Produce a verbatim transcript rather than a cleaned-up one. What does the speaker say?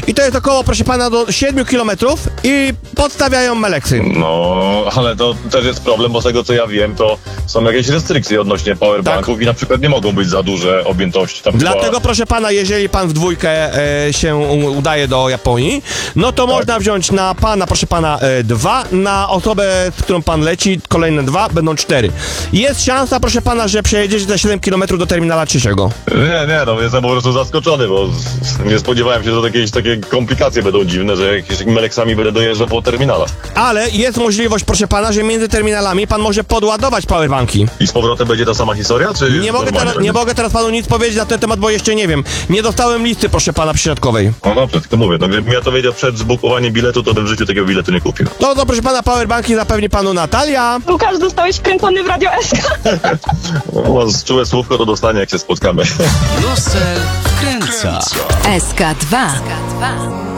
i to jest około, proszę pana, do siedmiu kilometrów i podstawiają Meleksy. No, ale to też jest problem, bo z tego co ja wiem, to są jakieś restrykcje odnośnie powerbanków Tak. i na przykład nie mogą być za duże objętości. Tam Dlatego, chyba... proszę pana, jeżeli pan w dwójkę e, się u- udaje do Japonii, no to Tak. można wziąć na pana, proszę pana, e, dwa, na osobę, z którą pan leci, kolejne dwa, będą cztery. Jest szansa, proszę pana, że przejedziecie za siedem kilometrów do terminala trzeciego. Nie, nie, no jestem po prostu zaskoczony, bo z- nie spodziewałem się, że jakieś takie komplikacje będą dziwne, że jakimiś Meleksami będę dojeżdżał po terminalach. Ale jest możliwość, proszę pana, że między terminalami pan może podładować powerbanki. I z powrotem będzie ta sama historia, czy... Nie mogę, normalnie teraz, nie będzie? mogę teraz panu nic powiedzieć na ten temat, bo jeszcze nie wiem. Nie dostałem listy, proszę pana, przysiadkowej. No dobrze, tylko mówię, no gdybym ja to wiedział przed zbukowaniem biletu, to bym w życiu takiego biletu nie kupił. No to, proszę pana, powerbanki zapewni panu Natalia. Łukasz, zostałeś wkręcony w Radio S K. No, z czułe słówko to dostanie, jak się spotkamy. Losel wkręca. S K dwa.